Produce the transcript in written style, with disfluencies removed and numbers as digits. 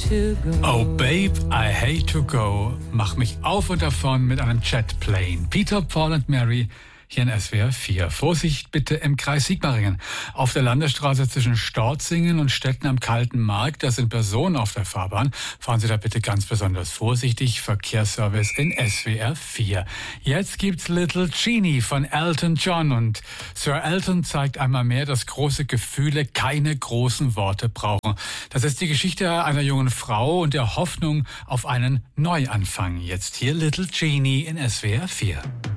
to go. Oh Babe, I hate to go. Mach mich auf und davon mit einem Jetplane. Peter, Paul und Mary hier in SWR 4. Vorsicht bitte im Kreis Sigmaringen. Auf der Landesstraße zwischen Storzingen und Stetten am Kalten Markt, da sind Personen auf der Fahrbahn. Fahren Sie da bitte ganz besonders vorsichtig. Verkehrsservice in SWR 4. Jetzt gibt's Little Genie von Elton John und Sir Elton zeigt einmal mehr, dass große Gefühle keine großen Worte brauchen. Das ist die Geschichte einer jungen Frau und der Hoffnung auf einen Neuanfang. Jetzt hier Little Genie in SWR 4.